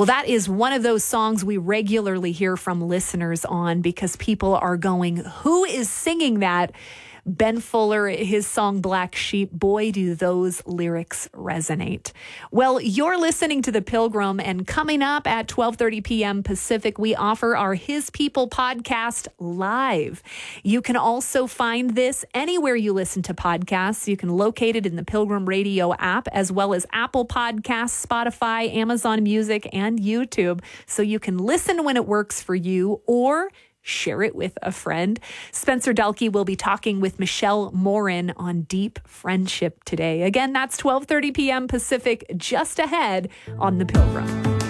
Well, that is one of those songs we regularly hear from listeners on because people are going, who is singing that? Ben Fuller, his song Black Sheep, boy, do those lyrics resonate. Well, you're listening to The Pilgrim, and coming up at 12:30 p.m. Pacific, we offer our His People podcast live. You can also find this anywhere you listen to podcasts. You can locate it in the Pilgrim Radio app, as well as Apple Podcasts, Spotify, Amazon Music, and YouTube. So you can listen when it works for you, or share it with a friend. Spencer Dalkey will be talking with Michelle Morin on deep friendship today. Again, that's 12:30 p.m. Pacific, just ahead on The Pilgrim.